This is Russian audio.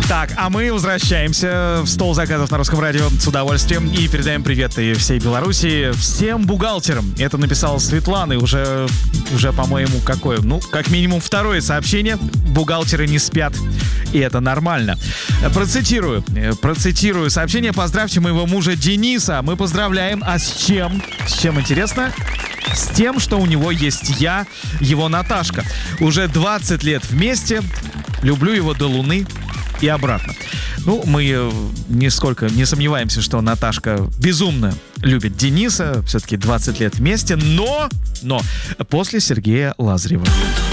Так, а мы возвращаемся в стол заказов на Русском радио с удовольствием и передаем привет и всей Беларуси, всем бухгалтерам. Это написала Светлана, и уже по-моему, какое? Ну, как минимум второе сообщение. Бухгалтеры не спят, и это нормально. Процитирую сообщение. Поздравьте моего мужа Дениса. Мы поздравляем. А с чем? С чем, интересно? С тем, что у него есть я, его Наташка. Уже 20 лет вместе. Люблю его до луны и обратно. Ну, мы нисколько не сомневаемся, что Наташка безумно любит Дениса. Все-таки 20 лет вместе. Но после Сергея Лазарева.